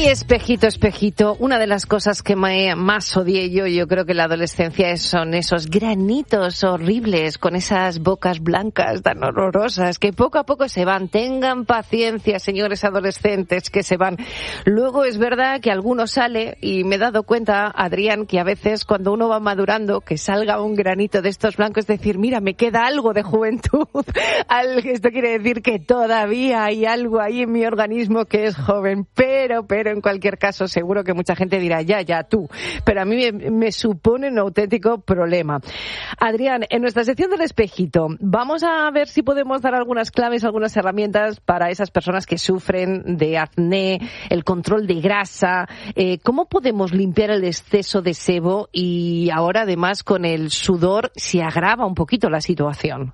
Ay, espejito, espejito, una de las cosas que más odié yo creo que en la adolescencia son esos granitos horribles con esas bocas blancas tan horrorosas que poco a poco se van. Tengan paciencia, señores adolescentes, que se van. Luego es verdad que alguno sale, y me he dado cuenta, Adrián, que a veces cuando uno va madurando, que salga un granito de estos blancos, es decir, mira, me queda algo de juventud. Esto quiere decir que todavía hay algo ahí en mi organismo que es joven, pero en cualquier caso seguro que mucha gente dirá, ya, tú. Pero a mí me supone un auténtico problema. Adrián, en nuestra sección del espejito, vamos a ver si podemos dar algunas claves, algunas herramientas para esas personas que sufren de acné, el control de grasa. ¿Cómo podemos limpiar el exceso de sebo? Y ahora, además, con el sudor se agrava un poquito la situación.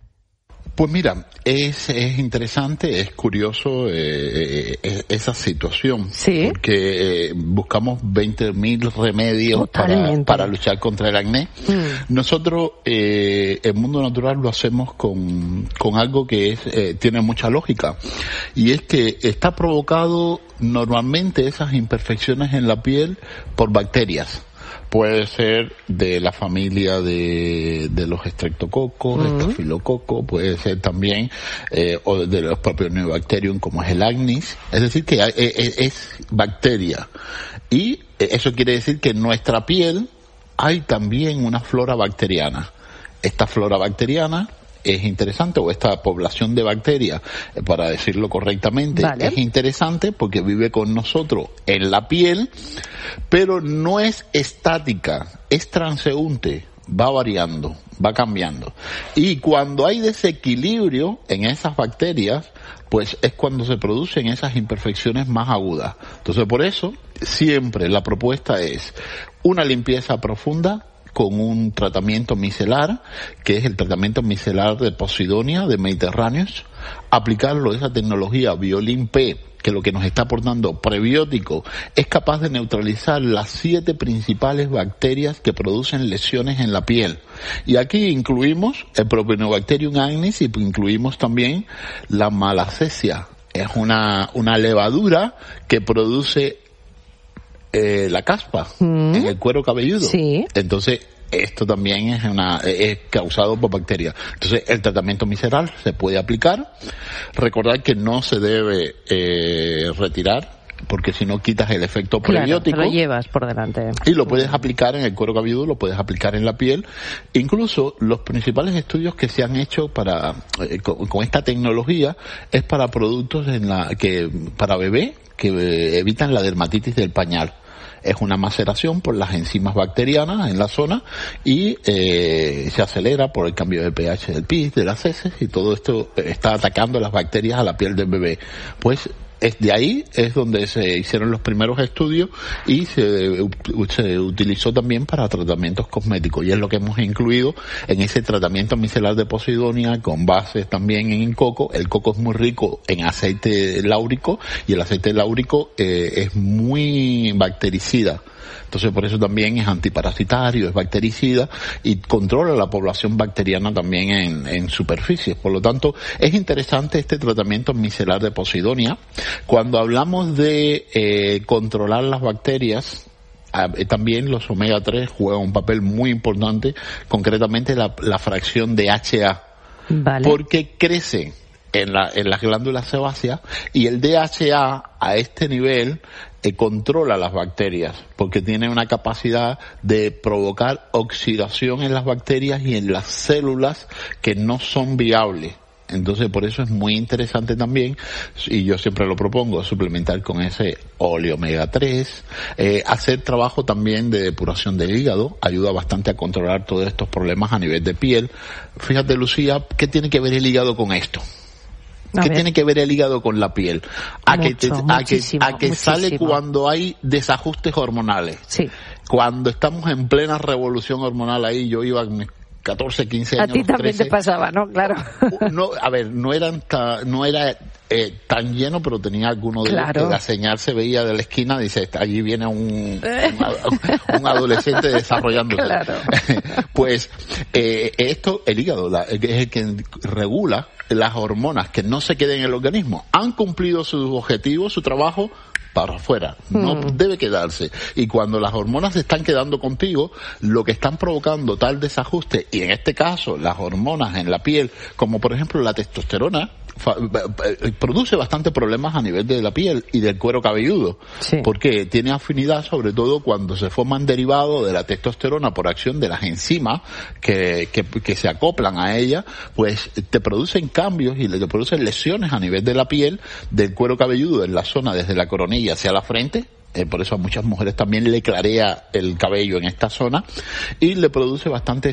Pues mira, es interesante, es curioso esa situación, ¿sí? Porque buscamos 20.000 remedios para luchar contra el acné. Nosotros, el Mundo Natural lo hacemos con algo que tiene mucha lógica, y es que está provocado normalmente esas imperfecciones en la piel por bacterias. Puede ser de la familia de los estreptococos, estafilococo, puede ser también o de los propios neobacterium, como es el acnis. Es decir, que es bacteria. Y eso quiere decir que en nuestra piel hay también una flora bacteriana. Esta flora bacteriana es interesante, o esta población de bacterias, para decirlo correctamente, ¿vale? Es interesante porque vive con nosotros en la piel, pero no es estática, es transeúnte, va variando, va cambiando. Y cuando hay desequilibrio en esas bacterias, pues es cuando se producen esas imperfecciones más agudas. Entonces, por eso, siempre la propuesta es una limpieza profunda, con un tratamiento micelar, que es el tratamiento micelar de Posidonia, de Mediterráneos, aplicarlo, esa tecnología Biolin P, que lo que nos está aportando prebiótico, es capaz de neutralizar las 7 principales bacterias que producen lesiones en la piel. Y aquí incluimos el Propionobacterium acnes y incluimos también la Malassezia. Es una levadura que produce la caspa en el cuero cabelludo. Sí. Entonces, esto también es causado por bacterias. Entonces, el tratamiento micelar se puede aplicar. Recordar que no se debe retirar, porque si no quitas el efecto prebiótico. Claro, te lo llevas por delante. Y lo puedes aplicar en el cuero cabelludo, lo puedes aplicar en la piel. Incluso los principales estudios que se han hecho con esta tecnología es para productos para bebé que evitan la dermatitis del pañal. Es una maceración por las enzimas bacterianas en la zona y se acelera por el cambio de pH del pis, de las heces, y todo esto está atacando las bacterias a la piel del bebé. Pues de ahí es donde se hicieron los primeros estudios y se utilizó también para tratamientos cosméticos, y es lo que hemos incluido en ese tratamiento micelar de Posidonia, con bases también en coco. El coco es muy rico en aceite láurico, y el aceite láurico es muy bactericida. Entonces, por eso también es antiparasitario, es bactericida y controla la población bacteriana también en superficies. Por lo tanto, es interesante este tratamiento micelar de Posidonia. Cuando hablamos de controlar las bacterias, también los omega 3 juegan un papel muy importante, concretamente la fracción de HA. Vale. Porque crece en las glándulas sebáceas, y el DHA a este nivel controla las bacterias, porque tiene una capacidad de provocar oxidación en las bacterias y en las células que no son viables. Entonces, por eso es muy interesante también, y yo siempre lo propongo, suplementar con ese óleo omega 3, hacer trabajo también de depuración del hígado, ayuda bastante a controlar todos estos problemas a nivel de piel. Fíjate, Lucía, ¿qué tiene que ver el hígado con esto? ¿Qué tiene que ver el hígado con la piel? A que sale cuando hay desajustes hormonales. Sí. Cuando estamos en plena revolución hormonal, ahí yo iba 14, 15 años. A ti también 13. te pasaba, ¿no? Claro. No, a ver, no era tan lleno, pero tenía alguno de ellos que la señal se veía de la esquina, dice, allí viene un adolescente desarrollándose. Claro. Pues esto, el hígado, es el que regula las hormonas que no se queden en el organismo. Han cumplido sus objetivos, su trabajo, para afuera, no debe quedarse. Y cuando las hormonas se están quedando contigo, lo que están provocando tal desajuste, y en este caso las hormonas en la piel, como por ejemplo la testosterona, produce bastante problemas a nivel de la piel y del cuero cabelludo, porque tiene afinidad sobre todo cuando se forman derivados de la testosterona por acción de las enzimas que se acoplan a ella, pues te producen cambios y te producen lesiones a nivel de la piel, del cuero cabelludo en la zona desde la coronilla hacia la frente. Por eso a muchas mujeres también le clarea el cabello en esta zona y le produce bastante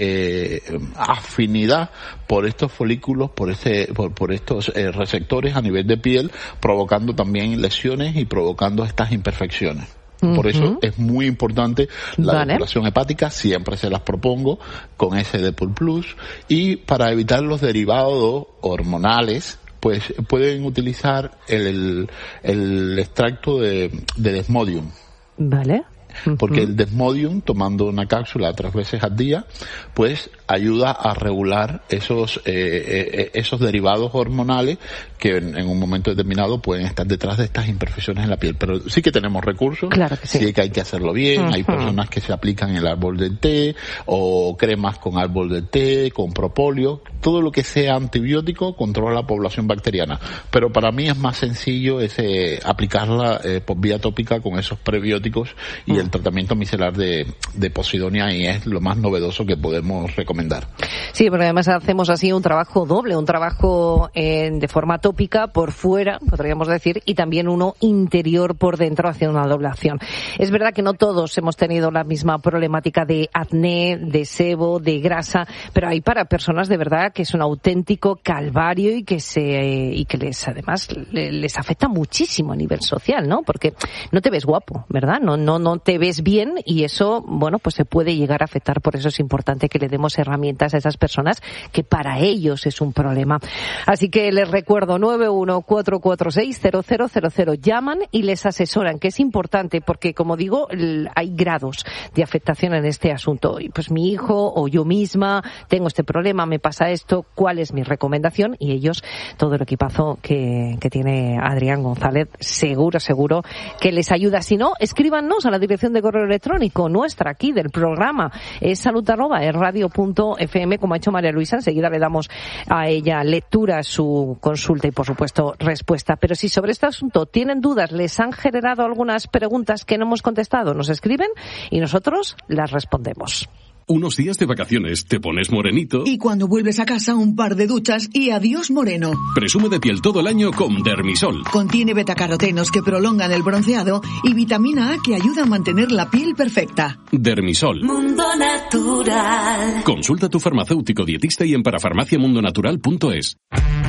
afinidad por estos folículos, por estos receptores a nivel de piel, provocando también lesiones y provocando estas imperfecciones. Por eso es muy importante la depuración hepática, siempre se las propongo con ese Depur Plus, y para evitar los derivados hormonales, pues pueden utilizar el extracto de Desmodium. Vale. Porque el Desmodium, tomando una cápsula 3 veces al día, pues ayuda a regular esos derivados hormonales que en un momento determinado pueden estar detrás de estas imperfecciones en la piel. Pero sí que tenemos recursos, claro que sí que hay que hacerlo bien. Hay personas que se aplican el árbol del té, o cremas con árbol del té, con propóleo. Todo lo que sea antibiótico controla la población bacteriana. Pero para mí es más sencillo aplicarla por vía tópica con esos prebióticos y el tratamiento micelar de Posidonia, y es lo más novedoso que podemos recomendar. Sí, porque además hacemos así un trabajo doble, un trabajo de forma tópica por fuera, podríamos decir, y también uno interior por dentro, haciendo una doble acción. Es verdad que no todos hemos tenido la misma problemática de acné, de sebo, de grasa, pero hay para personas de verdad que es un auténtico calvario y que les además les afecta muchísimo a nivel social, ¿no? Porque no te ves guapo, ¿verdad? No te ves bien, y eso, bueno, pues se puede llegar a afectar. Por eso es importante que le demos herramientas a esas personas que para ellos es un problema. Así que les recuerdo, 914460000, llaman y les asesoran, que es importante porque, como digo, hay grados de afectación en este asunto. Y pues mi hijo o yo misma tengo este problema, me pasa esto, ¿cuál es mi recomendación? Y ellos, todo el equipazo que tiene Adrián González, seguro que les ayuda. Si no, escríbanos a la dirección de correo electrónico nuestra aquí del programa, es salud@radio.fm, como ha hecho María Luisa. Enseguida le damos a ella lectura a su consulta y, por supuesto, respuesta. Pero si sobre este asunto tienen dudas, les han generado algunas preguntas que no hemos contestado, nos escriben y nosotros las respondemos. Unos días de vacaciones, te pones morenito. Y cuando vuelves a casa, un par de duchas y adiós moreno. Presume de piel todo el año con Dermisol. Contiene betacarotenos que prolongan el bronceado y vitamina A que ayuda a mantener la piel perfecta. Dermisol. Mundo Natural. Consulta a tu farmacéutico dietista y en parafarmaciamundonatural.es.